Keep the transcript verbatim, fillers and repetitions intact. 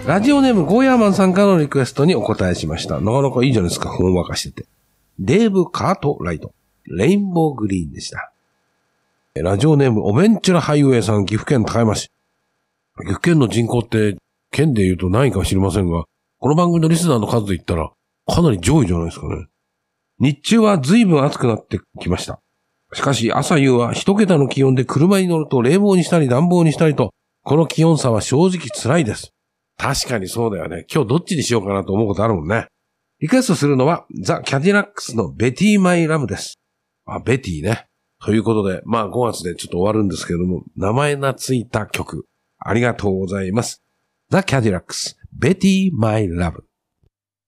ラジオネームゴーヤーマンさんからのリクエストにお答えしました。なかなかいいじゃないですか、ほんわかしてて。デーブ・カート・ライト、レインボーグリーンでした。ラジオネームオベンチュラハイウェイさん、岐阜県高山市。岐阜県の人口って県で言うと何位か知りませんが、この番組のリスナーの数で言ったらかなり上位じゃないですかね。日中は随分暑くなってきました。しかし朝夕は一桁の気温で車に乗ると冷房にしたり暖房にしたりと、この気温差は正直辛いです。確かにそうだよね。今日どっちにしようかなと思うことあるもんね。リクエストするのはザ・キャディラックスのベティ・マイ・ラブです。あ、ベティね。ということで、まあごがつでちょっと終わるんですけれども、名前がついた曲、ありがとうございます。ザ・キャディラックス、ベティ・マイ・ラブ。